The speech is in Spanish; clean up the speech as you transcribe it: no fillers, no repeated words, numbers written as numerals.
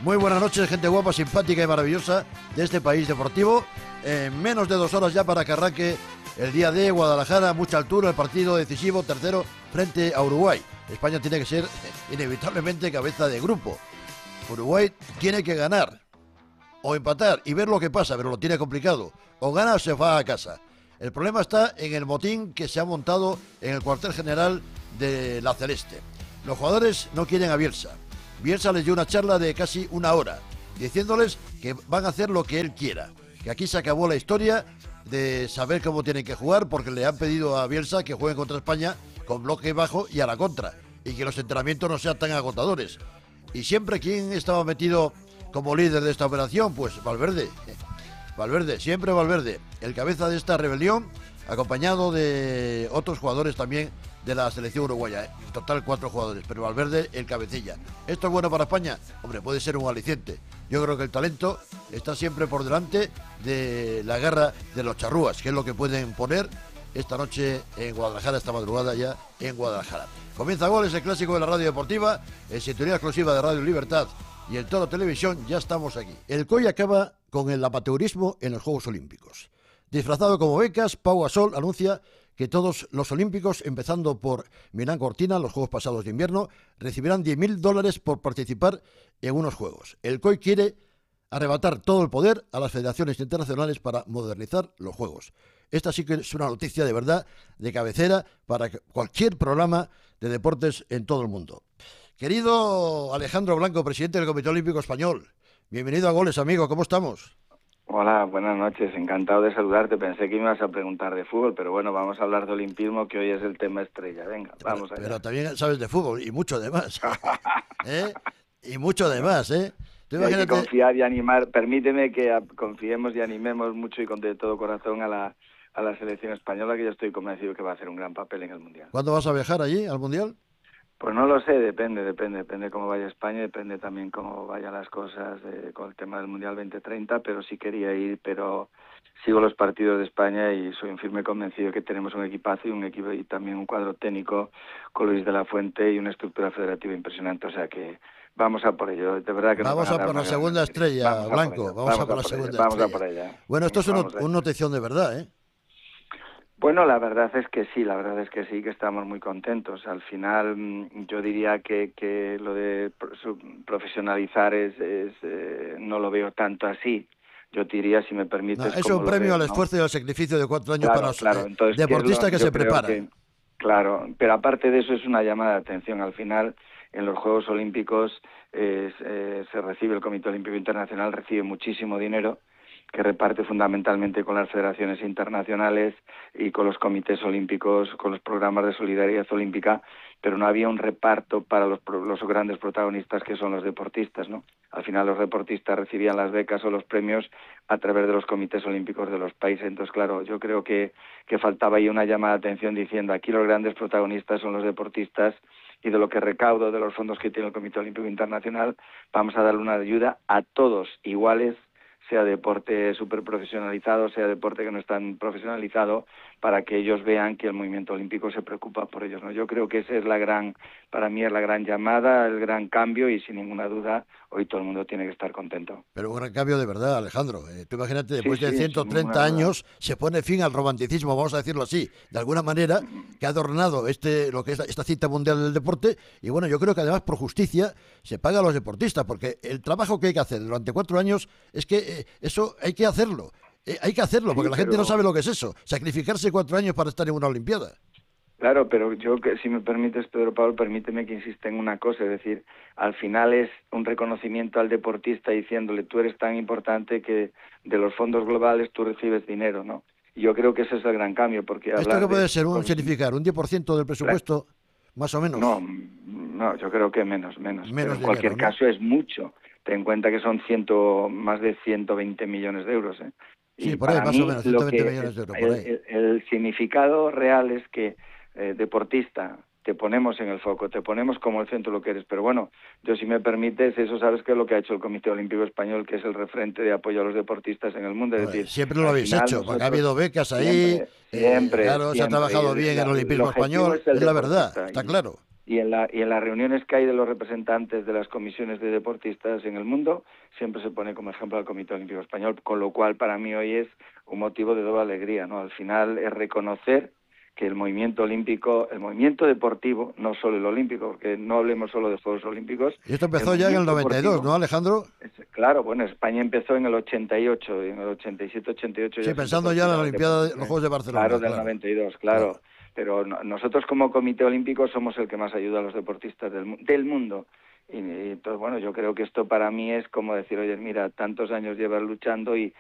Muy buenas noches, gente guapa, simpática y maravillosa de este país deportivo. En menos de 2 horas ya para que arranque el día de Guadalajara, mucha altura, el partido decisivo, tercero frente a Uruguay. España tiene que ser inevitablemente cabeza de grupo. Uruguay tiene que ganar o empatar y ver lo que pasa, pero lo tiene complicado. O gana o se va a casa. El problema está en el motín que se ha montado en el cuartel general de la Celeste. Los jugadores no quieren a Bielsa. Bielsa les dio una charla de casi 1 hora, diciéndoles que van a hacer lo que él quiera, que aquí se acabó la historia de saber cómo tienen que jugar, porque le han pedido a Bielsa que jueguen contra España con bloque bajo y a la contra, y que los entrenamientos no sean tan agotadores. Y siempre, ¿quién estaba metido como líder de esta operación? Pues Valverde, siempre Valverde, el cabeza de esta rebelión, acompañado de otros jugadores también de la selección uruguaya, en total 4 jugadores, pero Valverde el cabecilla. ¿Esto es bueno para España? Hombre, puede ser un aliciente. Yo creo que el talento está siempre por delante de la garra de los charrúas, que es lo que pueden poner esta noche en Guadalajara, esta madrugada ya en Guadalajara. Comienza Goles, el clásico de la radio deportiva, en sintonía exclusiva de Radio Libertad y en Toro Televisión. Ya estamos aquí. El COI acaba con el amateurismo en los Juegos Olímpicos. Disfrazado como becas, Pau Gasol anuncia que todos los olímpicos, empezando por Milán Cortina, los Juegos pasados de invierno, recibirán $10.000 por participar en unos Juegos. El COI quiere arrebatar todo el poder a las federaciones internacionales para modernizar los Juegos. Esta sí que es una noticia de verdad, de cabecera, para cualquier programa de deportes en todo el mundo. Querido Alejandro Blanco, presidente del Comité Olímpico Español, bienvenido a Goles, amigo, ¿cómo estamos? Hola, buenas noches, encantado de saludarte. Pensé que me ibas a preguntar de fútbol, pero bueno, vamos a hablar de olimpismo, que hoy es el tema estrella. Venga, vamos allá. Pero también sabes de fútbol, y mucho de más. ¿Eh? Y mucho de más, ¿eh? Hay que confiar y animar. Permíteme que confiemos y animemos mucho y con de todo corazón a la selección española, que yo estoy convencido que va a hacer un gran papel en el Mundial. ¿Cuándo vas a viajar allí, al Mundial? Pues no lo sé, depende cómo vaya España, depende también cómo vayan las cosas con el tema del Mundial 2030, pero sí quería ir, pero sigo los partidos de España y soy un firme convencido que tenemos un equipazo y un equipo y también un cuadro técnico con Luis de la Fuente y una estructura federativa impresionante, o sea que vamos a por ello, de verdad que vamos a por la segunda estrella, Blanco, vamos a por la segunda estrella. Vamos a por ella. Bueno, esto es una notición de verdad, ¿eh? Bueno, la verdad es que sí, que estamos muy contentos. Al final, yo diría que lo de profesionalizar no lo veo tanto así. Yo te diría, si me permites... No, es un premio al esfuerzo y al sacrificio de 4 años para los entonces, deportistas que se preparan. Claro, pero aparte de eso es una llamada de atención. Al final, en los Juegos Olímpicos se recibe, el Comité Olímpico Internacional recibe muchísimo dinero, que reparte fundamentalmente con las federaciones internacionales y con los comités olímpicos, con los programas de solidaridad olímpica, pero no había un reparto para los grandes protagonistas que son los deportistas, ¿no? Al final los deportistas recibían las becas o los premios a través de los comités olímpicos de los países. Entonces, claro, yo creo que faltaba ahí una llamada de atención diciendo aquí los grandes protagonistas son los deportistas y de lo que recaudo de los fondos que tiene el Comité Olímpico Internacional vamos a darle una ayuda a todos iguales, sea deporte súper profesionalizado, sea deporte que no es tan profesionalizado, para que ellos vean que el movimiento olímpico se preocupa por ellos, ¿no? Yo creo que esa es para mí es la gran llamada, el gran cambio, y sin ninguna duda hoy todo el mundo tiene que estar contento. Pero un gran cambio de verdad, Alejandro. Tú imagínate, después de 130 años se pone fin al romanticismo, vamos a decirlo así, de alguna manera, que ha adornado lo que es esta cita mundial del deporte, y bueno, yo creo que además por justicia se paga a los deportistas, porque el trabajo que hay que hacer durante 4 años es que eso hay que hacerlo. Hay que hacerlo, porque la gente no sabe lo que es eso, sacrificarse 4 años para estar en una Olimpiada. Claro, pero yo, que si me permites, Pedro Pablo, permíteme que insista en una cosa, es decir, al final es un reconocimiento al deportista diciéndole tú eres tan importante que de los fondos globales tú recibes dinero, ¿no? Y yo creo que ese es el gran cambio, porque ¿esto qué puede ser? ¿Significar un 10% del presupuesto, más o menos? No, yo creo que menos. Pero en cualquier caso es mucho. Ten en cuenta que son más de 120 millones de euros, ¿eh? Sí, por ahí más o menos, 120 millones de euros, por ahí. El significado real es que deportista, te ponemos en el foco, te ponemos como el centro lo que eres, pero bueno, yo si me permites, eso sabes que es lo que ha hecho el Comité Olímpico Español, que es el referente de apoyo a los deportistas en el mundo, es decir... Siempre lo habéis hecho, porque ha habido becas ahí, siempre, claro, se ha trabajado bien el olimpismo español, es la verdad, está claro. y en las reuniones que hay de los representantes de las comisiones de deportistas en el mundo, siempre se pone como ejemplo al Comité Olímpico Español, con lo cual para mí hoy es un motivo de doble alegría, ¿no? Al final es reconocer que el movimiento olímpico, el movimiento deportivo, no solo el olímpico, porque no hablemos solo de Juegos Olímpicos. Y esto empezó ya en el 92, ¿no, Alejandro? Claro, bueno, España empezó en el 88, y en el 87, 88... Sí, pensando ya en la Olimpiada, los Juegos de Barcelona. Claro, del 92, claro. Pero nosotros como Comité Olímpico somos el que más ayuda a los deportistas del mundo. Y entonces, bueno, yo creo que esto para mí es como decir, oye, mira, tantos años llevas luchando y